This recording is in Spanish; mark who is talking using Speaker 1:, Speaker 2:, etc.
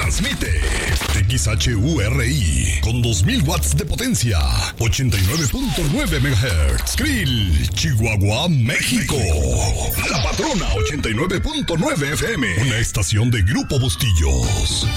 Speaker 1: Transmite XHURI con 2000 watts de potencia, 89.9 MHz. Krill, Chihuahua, México. La Patrona, 89.9 FM. Una estación de Grupo Bustillos.